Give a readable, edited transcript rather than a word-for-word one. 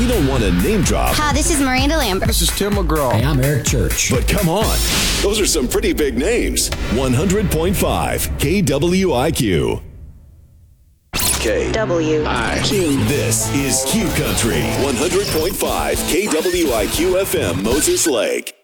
We don't want to name drop. Hi, this is Miranda Lambert. This is Tim McGraw. Hey, I'm Eric Church. But come on, those are some pretty big names. 100.5 KWIQ. KWIQ. This is Q Country. 100.5 KWIQ FM, Moses Lake.